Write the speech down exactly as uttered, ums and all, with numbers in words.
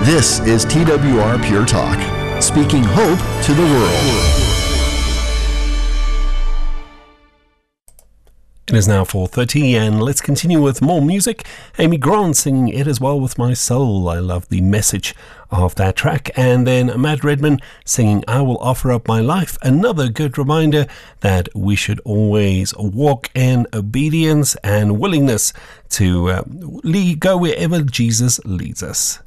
This is T W R Pure Talk, speaking hope to the world. It is now four thirty, and let's continue with more music. Amy Grant singing It As Well With My Soul. I love the message of that track. And then Matt Redman singing I Will Offer Up My Life. Another good reminder that we should always walk in obedience and willingness to uh, lead, go wherever Jesus leads us.